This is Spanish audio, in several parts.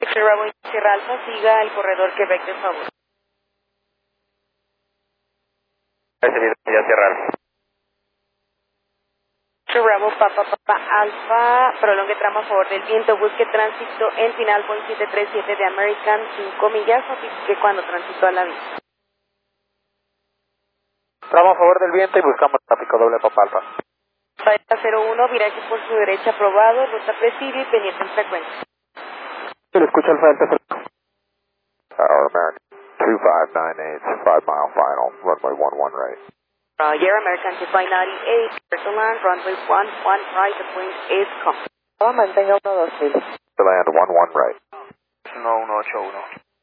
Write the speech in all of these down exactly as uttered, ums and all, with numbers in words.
Bravo Sierra Alfa, siga el corredor Quebec, de favor. Recibido, ya Sierra Alfa. Bravo Papa Papa Alfa, prolongue tramo a favor del viento, busque tránsito en final Boeing siete tres siete de American, cinco millas, notifique cuando transitó a la vista. Tramo a favor del viento y buscamos tráfico doble Papa Alfa. Delta cero uno, viraje por su derecha aprobado, ruta presidio y pendiente en frecuencia. Se le escucha Alfa Delta cero uno. Tower American two five nine eight, five mile final, runway one one right. Uh, Air American two five nine eight, to land, runway one one right, the wind is coming. Oh, mantenga uno dos mil. To land one one right. uno uno ocho uno.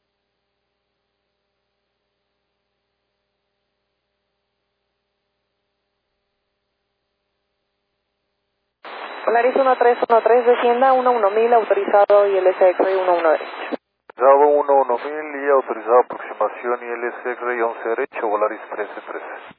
Polaris uno tres uno tres, descienda uno uno mil, autorizado I L S X-ray uno uno derecho. Autorizado uno uno mil y autorizado aproximación I L S X-ray once derecho, Volaris trece trece.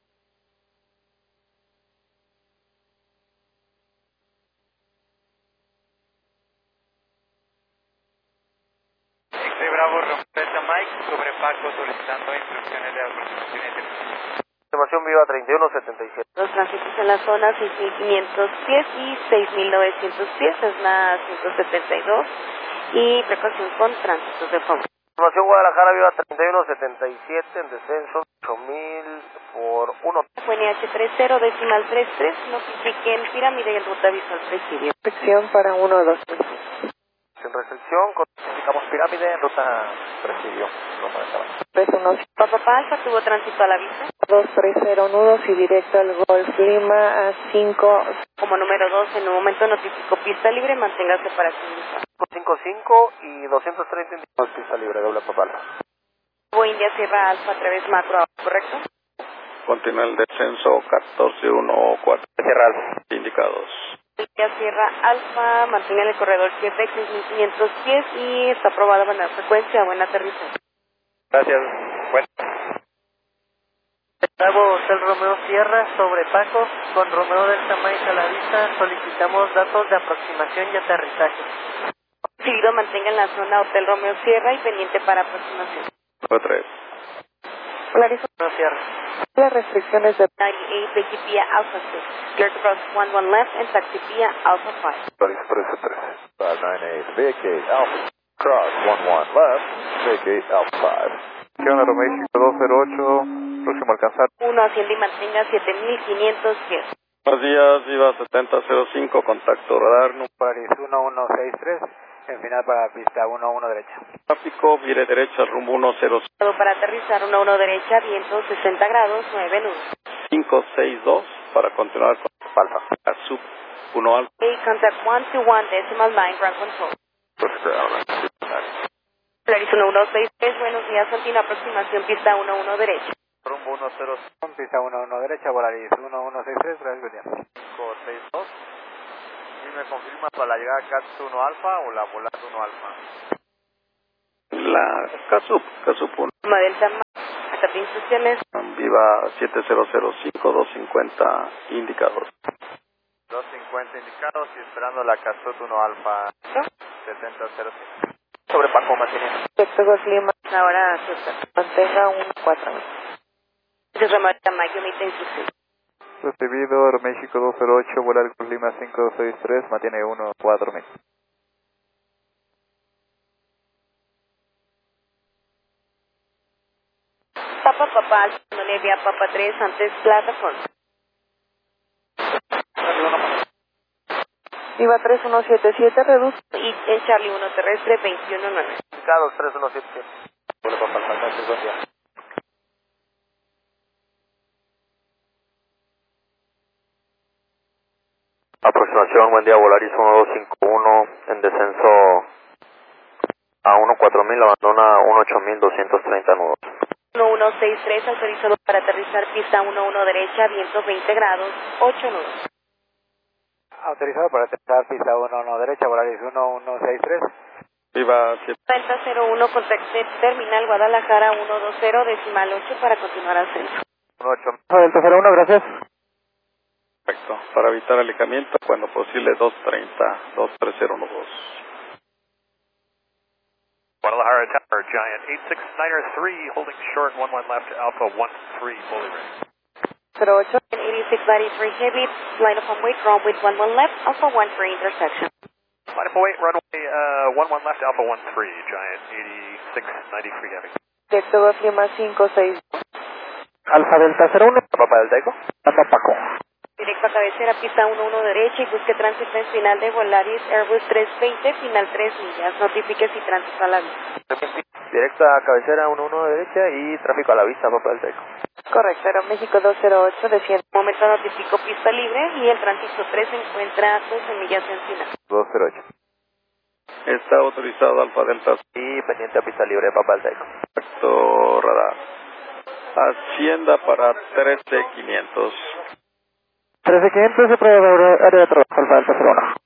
X-ray Bravo, respuesta Mike, sobre Paco solicitando instrucciones de aproximación y aterrizaje. Aproximación viva treinta y uno setenta y siete. Los tránsitos en la zona seis mil quinientos pies y seis mil novecientos pies, es la ciento setenta y dos, y precaución con tránsitos de favor. Aproximación Guadalajara viva treinta y uno setenta y siete, en descenso ocho mil por uno. F N H treinta, decimal treinta y tres, notifiquen pirámide y en ruta visual presidio. Inspección para uno dos mil. Sin restricción, indicamos pirámide en ruta presidio. tres uno. Papa Alfa tuvo tránsito a la vista. dos tres cero nudos y directo al Golf Lima a cinco. Como número dos, en un momento notificó pista libre, mantenga separación visual. cinco cinco y doscientos treinta indicamos pista libre, doble Papa Alfa. India Sierra Alfa a través macro, ¿correcto? Continúa el descenso catorce uno cuatro. Sierra Alfa. Indicados. India Sierra Alfa, mantiene el corredor Quebec seis mil quinientos pies y está aprobada buena frecuencia, buen aterrizaje. Gracias. Bueno. Bravo Hotel Romeo Sierra sobre Paco, con Romeo Delta Mike a la vista, solicitamos datos de aproximación y aterrizaje. Seguido mantenga en la zona Hotel Romeo Sierra y pendiente para aproximación. nueve tres. Polaris Romeo Sierra. Las restricciones de noventa y ocho, taxi via Alpha six, clear to cross one one left and taxi via Alpha five. Volaris trece trece. five nine eight, vacate Alpha, cross one one left, vacate Alpha five. ¿Qué onda, Romeo dos cero ocho, próximo a alcanzar? uno asciende y mantenga siete mil quinientos pies. Buenos días, Viva setenta cero cinco, contacto radar. Volaris uno uno seis tres, en final para pista uno uno derecha. Tráfico, vire derecha, rumbo uno cero Para aterrizar uno uno derecha, viento sesenta grados, nueve nudos. cinco seis dos para continuar con Alfa. Sub uno Alfa. Okay, contact one two one decimal nine, ground control. Polaris uno uno seis tres, buenos días, Santina, aproximación pista uno uno derecha. Rumbo uno cero cero, pista uno uno derecha, Volaris uno uno seis tres, gracias, William. cinco seis dos. ¿Y me confirma para la llegada C A T uno Alfa o la Volar uno Alfa? La Casup, Casup uno. Delta, acá te instrucciones. Viva siete cero cero cinco dos cincuenta indicados. dos cincuenta indicados y esperando la C A T uno Alfa ¿No? setenta cero cinco. Sobre Paco Martínez. Texto Clima, ahora acepta. Mantenga un cuatro. Entonces, Ramarita Mike, omite instrucción. Recibido, Aeroméxico dos cero ocho, volar con Lima cinco seis tres, mantiene uno cuatro mil. Papa Papa, no le había Papa tres antes plataforma. Viva tres uno siete siete, reduce. Y en Charlie uno terrestre veintiuno nueve. Indicados tres uno siete siete. Vuelo para Palma, gracias, buen día. Aproximación, buen día, Volaris uno dos cinco uno, en descenso a uno cuatro mil, abandona uno ocho mil doscientos treinta nudos. uno uno seis tres, autorizado para aterrizar pista uno uno derecha, viento veinte grados, ocho nudos. Autorizado para aterrizar pista uno uno derecha, Volaris uno uno seis tres. Viva siete. Delta cero uno, contacte terminal Guadalajara uno dos cero, decimal ocho para continuar ascenso. uno ocho. Delta cero uno, gracias. Perfecto. Para evitar alejamiento, cuando posible dos treinta, dos tres cero uno dos. Giant eight six niner three, holding short one one left, Alpha one three, fully ready. cero ocho, eighty-six ninety-three Heavy, line of weight, wrong with one one left, Alpha one three intersection. Line of weight, runway uh, one one left, Alpha one three, Giant eighty-six ninety-three Heavy. Directo Golf Lima cinco seis. Alfa Delta cero uno. Papá del Teco. Papa Paco. Directo a cabecera, pista uno uno derecha y busque tránsito en final de Volaris Airbus trescientos veinte, final tres millas. Notifique si tránsito a la vista. Directo a cabecera uno uno derecha y tráfico a la vista, Papá del Teco. Correcto, Aeroméxico dos cero ocho, desciende. En momento notifico pista libre y el tránsito tres se encuentra a doce millas en final. dos cero ocho. Está autorizado Alfa Delta. Y pendiente a pista libre, Papá del Teco. Perfecto, radar. Hacienda para trece quinientos. trece quinientos, se prueba área de trabajo, Alfa Delta cero uno.